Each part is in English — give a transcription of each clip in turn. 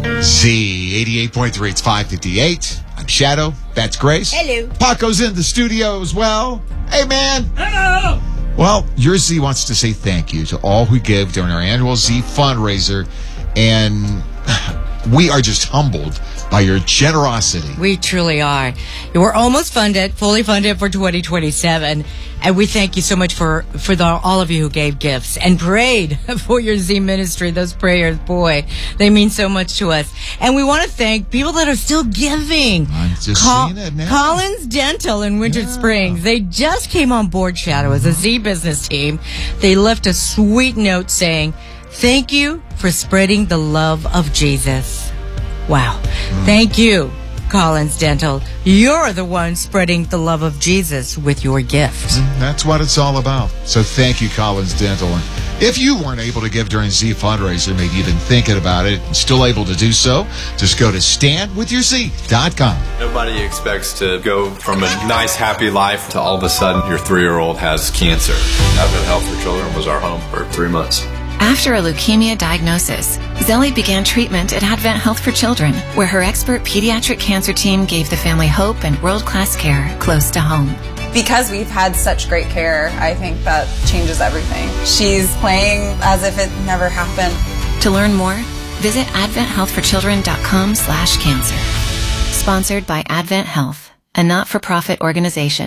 Z 88.3, it's 5:58. I'm Shadow. That's Grace. Hello. Paco's in the studio as well. Hey, man. Hello. Well, your Z wants to say thank you to all who give during our annual Z fundraiser, and we are just humbled by your generosity. We truly are. We're almost fully funded for 2027, and we thank you so much for all of you who gave gifts and prayed for your Z ministry. Those prayers, boy, they mean so much to us. And we want to thank people that are still giving. I'm just seeing it now. Collins Dental in Winter Springs. They just came on board, Shadow, as a Z business team. They left a sweet note saying, "Thank you for spreading the love of Jesus." Wow. Thank you, Collins Dental. You're the one spreading the love of Jesus with your gift. That's what it's all about. So thank you, Collins Dental. And if you weren't able to give during Z fundraiser, maybe you've been thinking about it and still able to do so, just go to standwithyourz.com. Nobody expects to go from a nice, happy life to all of a sudden your 3-year-old has cancer. Advent Health for Children was our home for 3 months. After a leukemia diagnosis, Zelly began treatment at Advent Health for Children, where her expert pediatric cancer team gave the family hope and world-class care close to home. Because we've had such great care, I think that changes everything. She's playing as if it never happened. To learn more, visit adventhealthforchildren.com/cancer. Sponsored by Advent Health, a not-for-profit organization.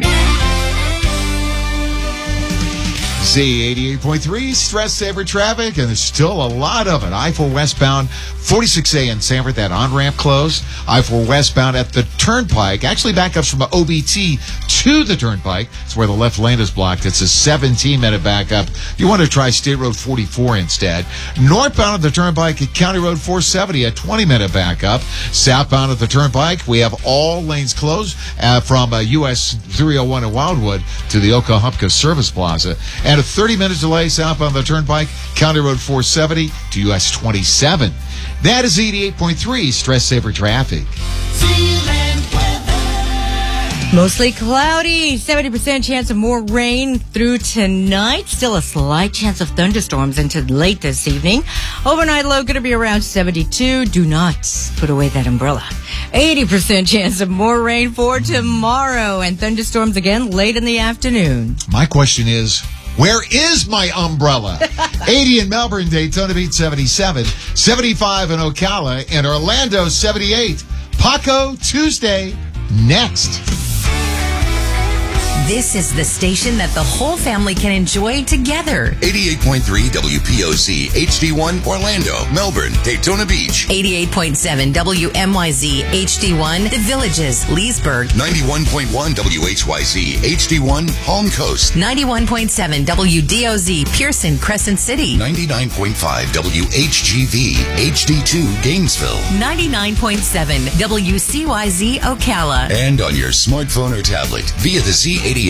Z 88.3, stress saver traffic, and there's still a lot of it. I-4 westbound, 46A in Sanford, that on-ramp closed. I-4 westbound at the Turnpike, actually backups from OBT to the Turnpike. It's where the left lane is blocked. It's a 17-minute backup. You want to try State Road 44 instead. Northbound at the Turnpike at County Road 470, a 20-minute backup. Southbound at the Turnpike, we have all lanes closed from US 301 in Wildwood to the Okahumpka Service Plaza. And a 30-minute delay southbound the Turnpike, County Road 470 to US 27. That is 88.3 stress saver traffic. Mostly cloudy, 70% chance of more rain through tonight. Still a slight chance of thunderstorms into late this evening. Overnight low going to be around 72. Do not put away that umbrella. 80% chance of more rain for tomorrow and thunderstorms again late in the afternoon. My question is, where is my umbrella? 80 in Melbourne, Daytona Beach 77, 75 in Ocala, and Orlando 78. Paco Tuesday next. This is the station that the whole family can enjoy together. 88.3 WPOZ, HD1, Orlando, Melbourne, Daytona Beach. 88.7 WMYZ, HD1, The Villages, Leesburg. 91.1 WHYZ, HD1, Palm Coast. 91.7 WDOZ, Pearson, Crescent City. 99.5 WHGV, HD2, Gainesville. 99.7 WCYZ, Ocala. And on your smartphone or tablet via the Z88